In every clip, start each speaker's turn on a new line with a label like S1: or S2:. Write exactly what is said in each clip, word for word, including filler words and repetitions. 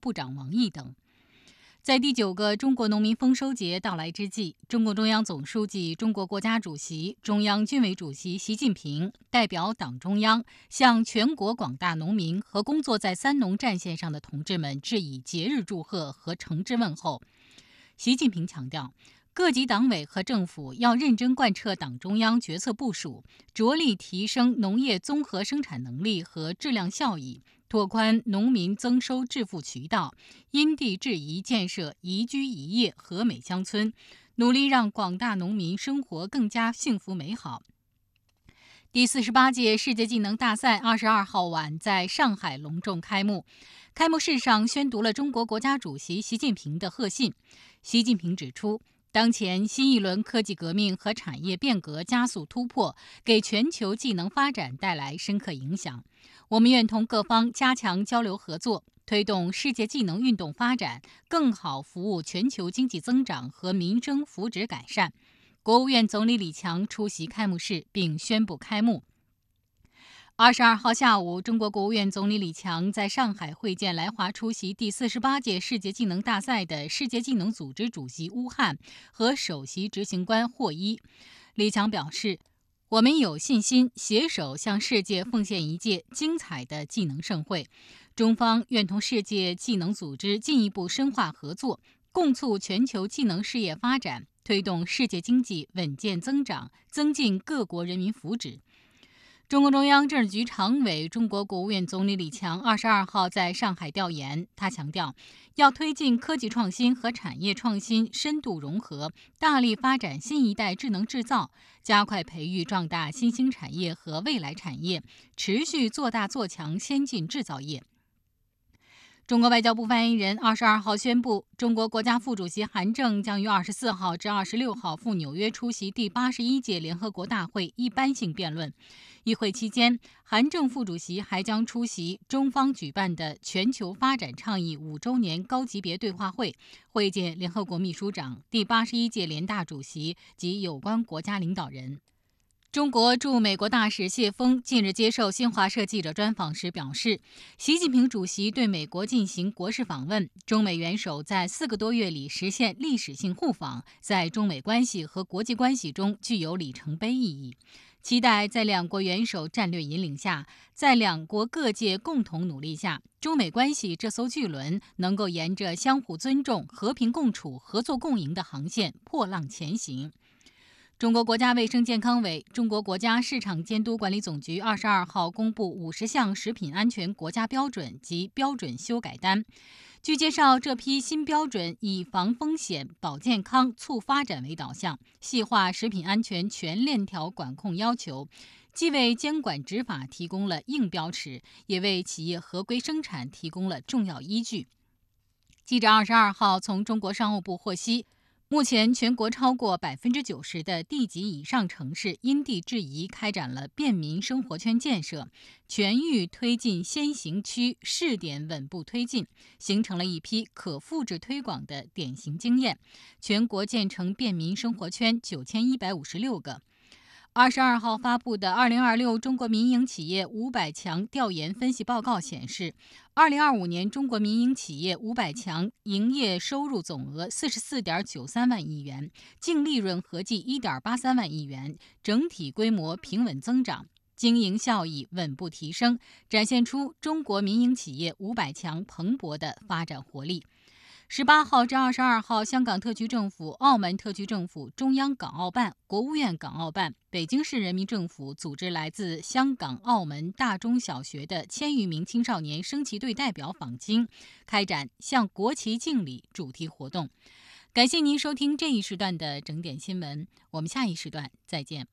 S1: 部长王毅等。在第九个中国农民丰收节到来之际，中共中央总书记、中国国家主席、中央军委主席习近平代表党中央向全国广大农民和工作在三农战线上的同志们致以节日祝贺和诚挚问候。习近平强调，各级党委和政府要认真贯彻党中央决策部署，着力提升农业综合生产能力和质量效益，拓宽农民增收致富渠道，因地制宜建设宜居宜业和美乡村，努力让广大农民生活更加幸福美好。第四十八届世界技能大赛二十二号晚在上海隆重开幕。开幕式上宣读了中国国家主席习近平的贺信。习近平指出，当前新一轮科技革命和产业变革加速突破，给全球技能发展带来深刻影响。我们愿同各方加强交流合作，推动世界技能运动发展，更好服务全球经济增长和民生福祉改善。国务院总理李强出席开幕式并宣布开幕。二十二号下午，中国国务院总理李强在上海会见来华出席第四十八届世界技能大赛的世界技能组织主席乌汉和首席执行官霍伊。李强表示，我们有信心携手向世界奉献一届精彩的技能盛会。中方愿同世界技能组织进一步深化合作，共促全球技能事业发展，推动世界经济稳健增长，增进各国人民福祉。中共中央政治局常委、中国国务院总理李强二十二号在上海调研，他强调，要推进科技创新和产业创新深度融合，大力发展新一代智能制造，加快培育壮大新兴产业和未来产业，持续做大做强先进制造业。中国外交部发言人二十二号宣布，中国国家副主席韩正将于二十四号至二十六号赴纽约出席第八十一届联合国大会一般性辩论。与会期间，韩正副主席还将出席中方举办的全球发展倡议五周年高级别对话会，会见联合国秘书长、第八十一届联大主席及有关国家领导人。中国驻美国大使谢锋近日接受新华社记者专访时表示，习近平主席对美国进行国事访问，中美元首在四个多月里实现历史性互访，在中美关系和国际关系中具有里程碑意义。期待在两国元首战略引领下，在两国各界共同努力下，中美关系这艘巨轮能够沿着相互尊重、和平共处、合作共赢的航线破浪前行。中国国家卫生健康委、中国国家市场监督管理总局二十二号公布五十项食品安全国家标准及标准修改单。据介绍，这批新标准以防风险、保健康、促发展为导向，细化食品安全全链条管控要求，既为监管执法提供了硬标尺，也为企业合规生产提供了重要依据。记者二十二号从中国商务部获悉，目前，全国超过百分之九十的地级以上城市因地制宜开展了便民生活圈建设，全域推进先行区试点稳步推进，形成了一批可复制推广的典型经验。全国建成便民生活圈九千一百五十六个。二十二号发布的二零二六中国民营企业五百强调研分析报告显示，二零二五年中国民营企业五百强营业收入总额四十四点九三万亿元，净利润合计一点八三万亿元，整体规模平稳增长，经营效益稳步提升，展现出中国民营企业五百强蓬勃的发展活力。十八号至二十二号，香港特区政府、澳门特区政府、中央港澳办、国务院港澳办、北京市人民政府组织来自香港、澳门大中小学的千余名青少年升旗队代表访京，开展向国旗敬礼主题活动。感谢您收听这一时段的整点新闻，我们下一时段再见。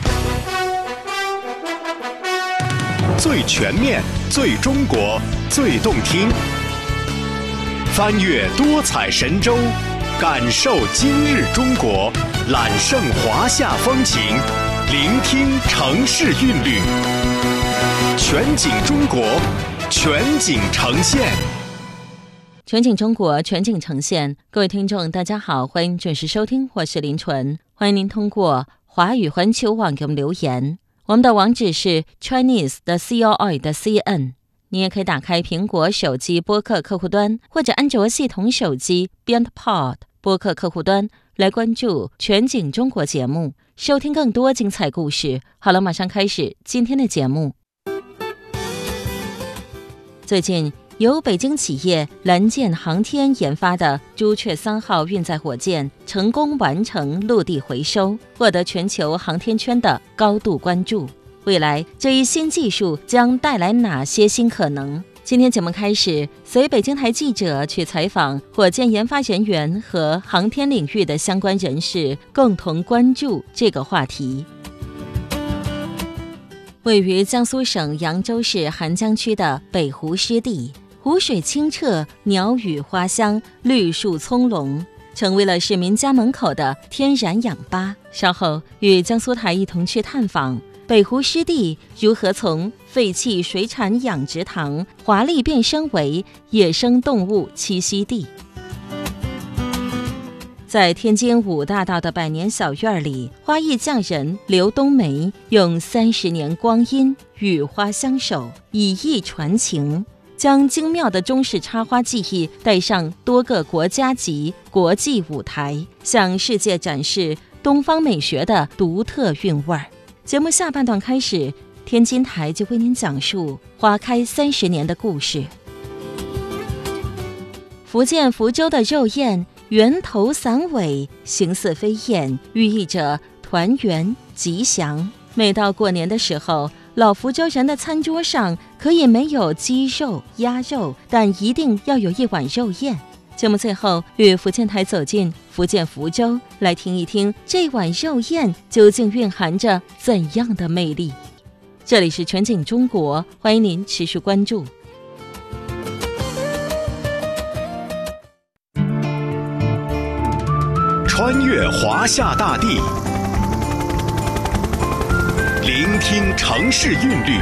S2: 最全面、最中国、最动听。翻越多彩神州，感受今日中国，揽胜华夏风情，聆听城市韵律。全景中国，全景呈现。
S3: 全景中国，全景呈现。各位听众，大家好，欢迎准时收听，我是林纯。欢迎您通过华语环球网给我们留言，我们的网址是 Chinese 的 C O I 的 C N。 你也可以打开苹果手机播客客户端或者安卓系统手机 BeyondPod 播客客户端来关注全景中国节目，收听更多精彩故事。好了，马上开始今天的节目。最近由北京企业蓝箭航天研发的朱雀三号运载火箭成功完成陆地回收，获得全球航天圈的高度关注。未来这一新技术将带来哪些新可能？今天节目开始，随北京台记者去采访火箭研发人员和航天领域的相关人士，共同关注这个话题。位于江苏省扬州市邗江区的北湖湿地，湖水清澈，鸟语花香，绿树葱茏，成为了市民家门口的天然氧吧。稍后与江苏台一同去探访北湖湿地如何从废弃水产养殖塘华丽变身为野生动物栖息地。在天津五大道的百年小院里，花艺匠人刘冬梅用三十年光阴与花相守，以艺传情，将精妙的中式插花技艺带上多个国家级国际舞台，向世界展示东方美学的独特韵味儿。节目下半段开始，天津台就为您讲述花开三十年的故事。福建福州的肉燕圆头散尾，形似飞燕，寓意着团圆吉祥。每到过年的时候，老福州人的餐桌上可以没有鸡肉鸭肉，但一定要有一碗肉燕。节目最后与福建台走进福建福州，来听一听这碗肉燕究竟蕴含着怎样的魅力。这里是全景中国，欢迎您持续关注。
S2: 穿越华夏大地，聆听城市韵律，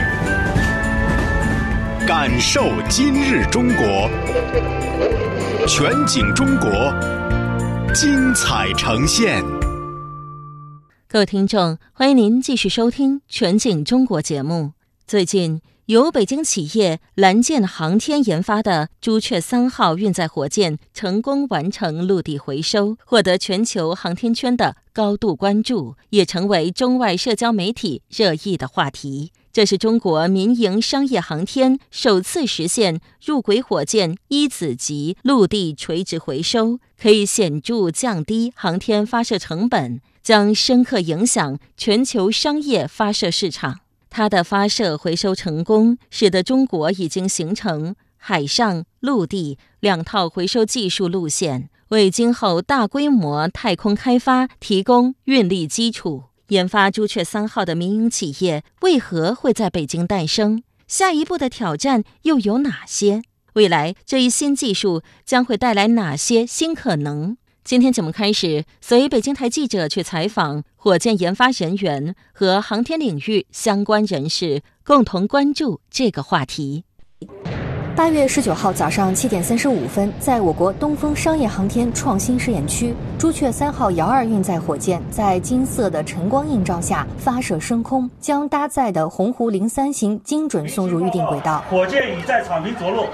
S2: 感受今日中国。全景中国，精彩呈现。
S3: 各位听众，欢迎您继续收听全景中国节目。最近由北京企业蓝箭航天研发的朱雀三号运载火箭成功完成陆地回收，获得全球航天圈的高度关注，也成为中外社交媒体热议的话题。这是中国民营商业航天首次实现入轨火箭一子级陆地垂直回收，可以显著降低航天发射成本，将深刻影响全球商业发射市场。它的发射回收成功，使得中国已经形成海上、陆地两套回收技术路线，为今后大规模太空开发提供运力基础。研发朱雀三号的民营企业为何会在北京诞生？下一步的挑战又有哪些？未来这一新技术将会带来哪些新可能？今天节目开始，随北京台记者去采访火箭研发人员和航天领域相关人士，共同关注这个话题。
S4: 八月十九号早上七点三十五分，在我国东风商业航天创新试验区，朱雀三号遥二运载火箭在金色的晨光映照下发射升空，将搭载的鸿鹄零三型精准送入预定轨道。
S5: 火箭已在草坪着陆。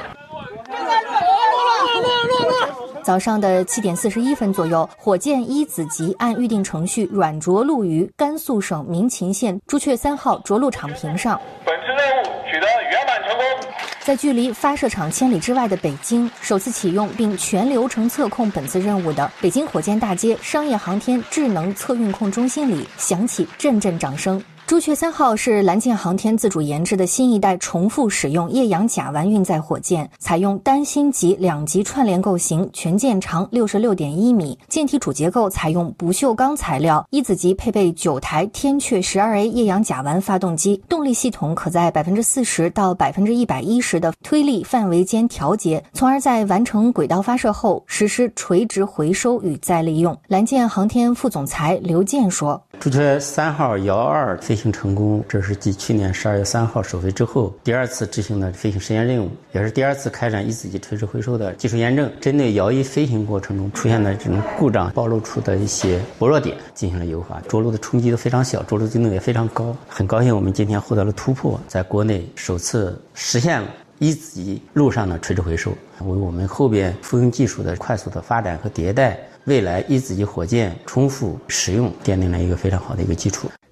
S4: 早上的七点四十一分左右，火箭一子级按预定程序软着陆于甘肃省民勤县朱雀三号着陆场坪上。
S5: 本次任务取得圆满成功。
S4: 在距离发射场千里之外的北京，首次启用并全流程测控本次任务的北京火箭大街商业航天智能测运控中心里响起阵阵掌声。朱雀三号是蓝箭航天自主研制的新一代重复使用液氧甲烷运载火箭，采用单芯级两级串联构型，全舰长 六十六点一米，舰体主结构采用不锈钢材料，一子级配备九台天阙 十二 A 液氧甲烷发动机，动力系统可在 百分之四十 到 百分之一百一十 的推力范围间调节，从而在完成轨道发射后实施垂直回收与再利用。蓝箭航天副总裁刘健说，
S6: 朱雀三号遥二飞行成功，这是继去年十二月三号首飞之后第二次执行的飞行实验任务，也是第二次开展一子级垂直回收的技术验证，针对遥一飞行过程中出现的这种故障暴露出的一些薄弱点进行了优化，着陆的冲击都非常小，着陆精度也非常高。很高兴我们今天获得了突破，在国内首次实现了一子级陆上的垂直回收，为我们后边复用技术的快速的发展和迭代，未来一子级火箭重复使用奠定了一个非常好的一个基础。